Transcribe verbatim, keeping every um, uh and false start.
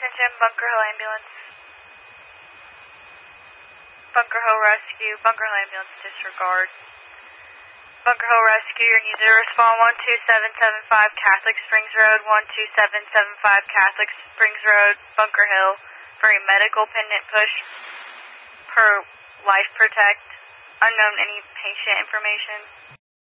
Attention, Bunker Hill Ambulance. Bunker Hill Rescue, Bunker Hill Ambulance, disregard. Bunker Hill Rescue, you're needed to respond one two seven seven five Catholic Springs Road, one two seven seven five Catholic Springs Road, Bunker Hill, for a medical pendant push per Life Protect. Unknown any patient information.